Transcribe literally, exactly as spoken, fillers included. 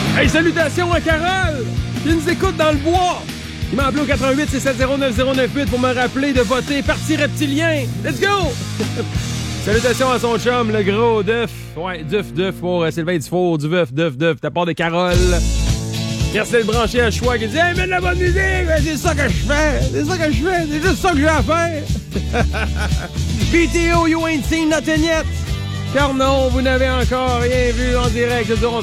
Hey, salutations à Carole, qui nous écoute dans le bois. Il m'a appelé au quatre un huit six sept zéro neuf zéro neuf huit pour me rappeler de voter Parti reptilien. Let's go! Salutations à son chum, le gros Duff. Ouais, Duff, Duff pour euh, Sylvain Dufour, du Duff, Duff, Duff, ta part de Carole. Merci d'être branché à choix qui dit « Hey, mets de la bonne musique! Ben, c'est ça que je fais! C'est ça que je fais! C'est juste ça que j'ai à faire! » P T O, you ain't seen nothing yet! Car non, vous n'avez encore rien vu en direct de